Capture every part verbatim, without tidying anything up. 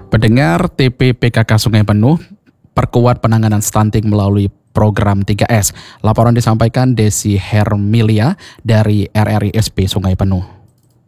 Pendengar T P P K K Sungai Penuh perkuat penanganan stunting melalui program tiga S. Laporan disampaikan Desi Hermilia dari R R I S P Sungai Penuh.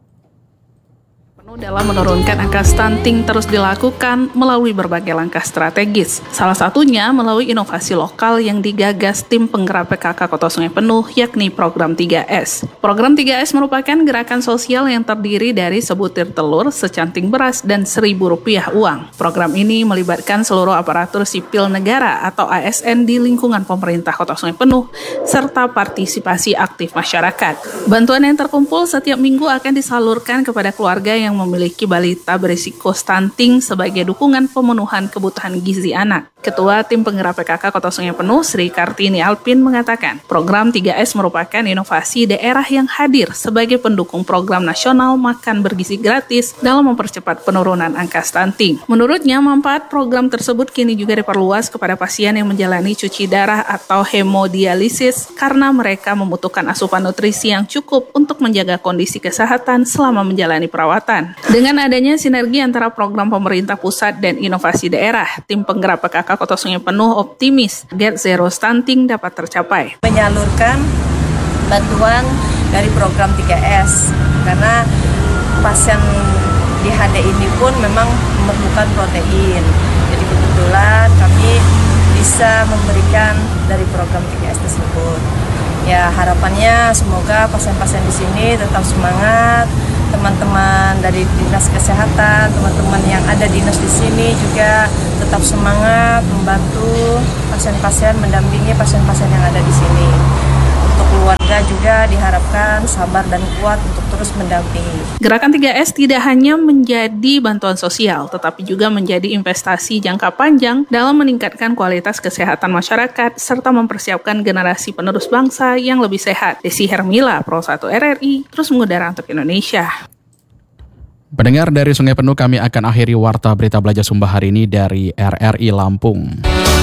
Dalam menurunkan angka stunting terus dilakukan melalui berbagai langkah strategis. Salah satunya melalui inovasi lokal yang digagas tim penggerak P K K Kota Sungai Penuh, yakni program tiga S. Program tiga S merupakan gerakan sosial yang terdiri dari sebutir telur, secanting beras, dan seribu rupiah uang. Program ini melibatkan seluruh aparatur sipil negara atau A S N di lingkungan pemerintah Kota Sungai Penuh, serta partisipasi aktif masyarakat. Bantuan yang terkumpul setiap minggu akan disalurkan kepada keluarga yang memiliki balita berisiko stunting sebagai dukungan pemenuhan kebutuhan gizi anak. Ketua Tim Penggerak P K K Kota Sungai Penuh, Sri Kartini Alpin, mengatakan, program tiga S merupakan inovasi daerah yang hadir sebagai pendukung program nasional makan bergizi gratis dalam mempercepat penurunan angka stunting. Menurutnya, manfaat program tersebut kini juga diperluas kepada pasien yang menjalani cuci darah atau hemodialisis karena mereka membutuhkan asupan nutrisi yang cukup untuk menjaga kondisi kesehatan selama menjalani perawatan. Dengan adanya sinergi antara program pemerintah pusat dan inovasi daerah, tim penggerak P K K Kota Sungai Penuh optimis Get Zero Stunting dapat tercapai. Menyalurkan bantuan dari program tiga S karena pasien di H D ini pun memang memerlukan protein. Jadi kebetulan kami bisa memberikan dari program tiga S tersebut. Ya, harapannya semoga pasien-pasien di sini tetap semangat. Teman-teman dari dinas kesehatan, teman-teman yang ada dinas di sini juga tetap semangat membantu pasien-pasien, mendampingi pasien-pasien yang ada di sini. Untuk keluarga juga diharapkan sabar dan kuat untuk terus mendampingi. Gerakan tiga S tidak hanya menjadi bantuan sosial, tetapi juga menjadi investasi jangka panjang dalam meningkatkan kualitas kesehatan masyarakat serta mempersiapkan generasi penerus bangsa yang lebih sehat. Desi Hermila, Pro satu R R I, terus mengudara untuk Indonesia. Pendengar dari Sungai Penuh, kami akan akhiri Warta Berita Belajar Sumba hari ini dari R R I Lampung.